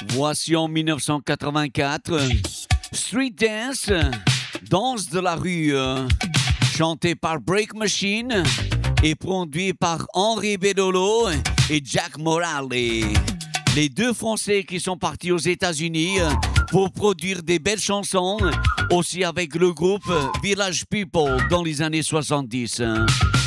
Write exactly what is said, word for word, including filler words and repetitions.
Voici en mille neuf cent quatre-vingt-quatre, Street Dance, danse de la rue, euh, chanté par Break Machine et produit par Henri Bedolo et Jack Morale. Les deux Français qui sont partis aux États-Unis euh, pour produire des belles chansons, aussi avec le groupe Village People dans les années soixante-dix.